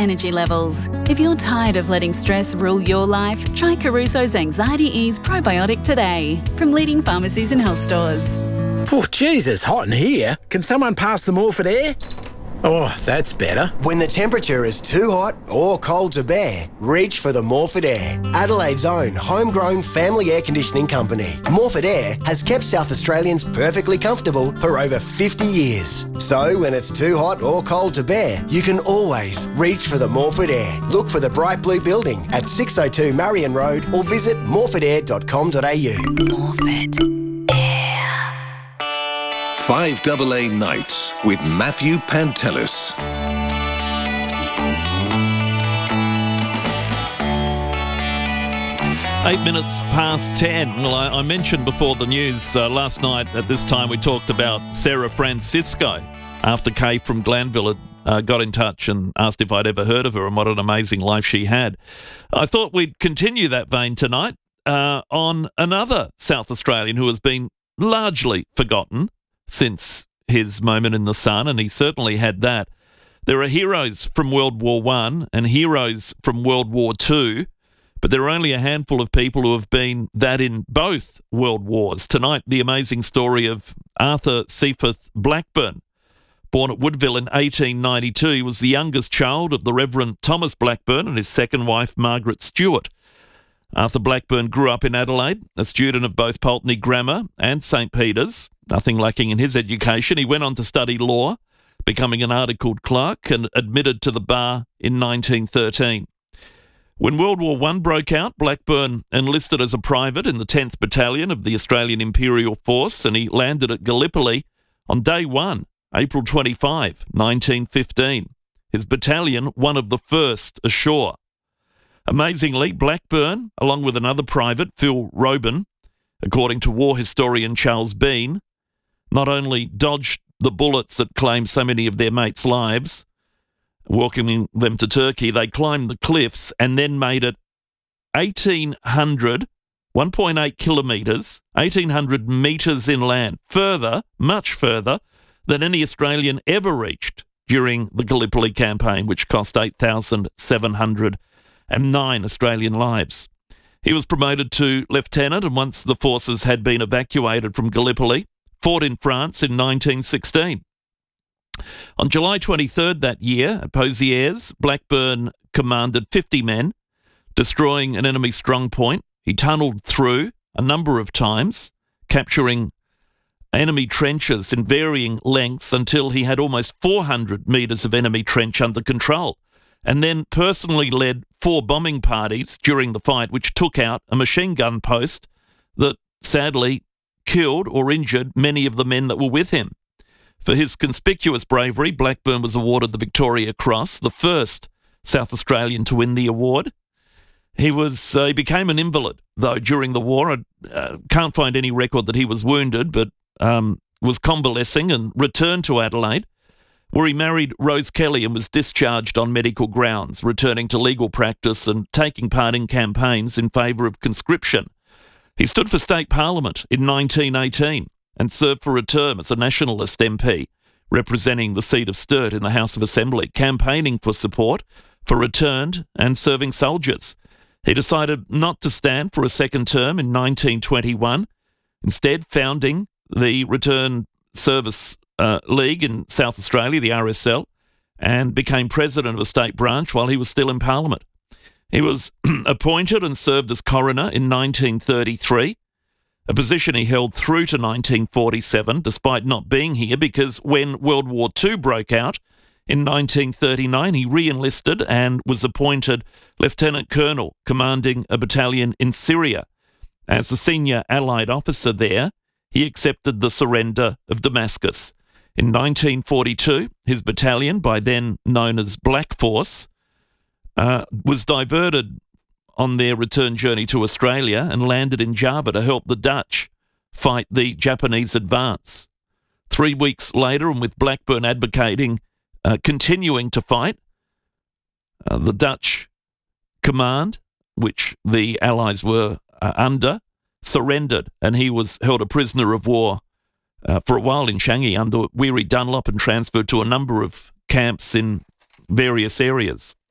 energy levels. If you're tired of letting stress rule your life, try Caruso's Anxiety Ease Probiotic today from leading pharmacies and health stores. Oh, Jesus, hot in here. Can someone pass the Morphett air? Oh, that's better. When the temperature is too hot or cold to bear, reach for the Morphett Air, Adelaide's own homegrown family air conditioning company. Morphett Air has kept South Australians perfectly comfortable for over 50 years. So when it's too hot or cold to bear, you can always reach for the Morphett Air. Look for the bright blue building at 602 Marion Road or visit morphettair.com.au. Morphett. 5AA Nights with Matthew Pantelis. 10:08. Well, I mentioned before the news last night at this time we talked about Sarah Francisco after Kay from Glanville had got in touch and asked if I'd ever heard of her and what an amazing life she had. I thought we'd continue that vein tonight on another South Australian who has been largely forgotten since his moment in the sun, and he certainly had that. There are heroes from World War I and heroes from World War II, but there are only a handful of people who have been that in both world wars. Tonight, the amazing story of Arthur Cephas Blackburn. Born at Woodville in 1892, he was the youngest child of the Reverend Thomas Blackburn and his second wife, Margaret Stewart. Arthur Blackburn grew up in Adelaide, a student of both Pulteney Grammar and St Peter's. Nothing lacking in his education, he went on to study law, becoming an articled clerk and admitted to the bar in 1913. When World War I broke out, Blackburn enlisted as a private in the 10th Battalion of the Australian Imperial Force, and he landed at Gallipoli on day 1, April 25, 1915. His battalion, one of the first ashore. Amazingly, Blackburn, along with another private, Phil Robin, according to war historian Charles Bean, not only dodged the bullets that claimed so many of their mates' lives, welcoming them to Turkey, they climbed the cliffs and then made it 1,800, 1.8 kilometres, 1,800 metres inland, further, much further, than any Australian ever reached during the Gallipoli campaign, which cost 8,709 Australian lives. He was promoted to lieutenant, and once the forces had been evacuated from Gallipoli, fought in France in 1916. On July 23rd that year, at Pozières, Blackburn commanded 50 men, destroying an enemy strong point. He tunnelled through a number of times, capturing enemy trenches in varying lengths until he had almost 400 metres of enemy trench under control, and then personally led 4 bombing parties during the fight, which took out a machine gun post that sadly killed or injured many of the men that were with him. For his conspicuous bravery, Blackburn was awarded the Victoria Cross, the first South Australian to win the award. He became an invalid, though, during the war. I can't find any record that he was wounded, but was convalescing and returned to Adelaide, where he married Rose Kelly and was discharged on medical grounds, returning to legal practice and taking part in campaigns in favour of conscription. He stood for state parliament in 1918 and served for a term as a nationalist MP, representing the seat of Sturt in the House of Assembly, campaigning for support for returned and serving soldiers. He decided not to stand for a second term in 1921, instead founding the Return Service League in South Australia, the RSL, and became president of a state branch while he was still in Parliament. He was appointed and served as coroner in 1933, a position he held through to 1947, despite not being here, because when World War II broke out in 1939, he re-enlisted and was appointed Lieutenant Colonel, commanding a battalion in Syria. As a senior Allied officer there, he accepted the surrender of Damascus. In 1942, his battalion, by then known as Black Force, was diverted on their return journey to Australia and landed in Java to help the Dutch fight the Japanese advance. 3 weeks later, and with Blackburn advocating continuing to fight, the Dutch command, which the Allies were under, surrendered, and he was held a prisoner of war for a while in Changi under Weary Dunlop and transferred to a number of camps in various areas.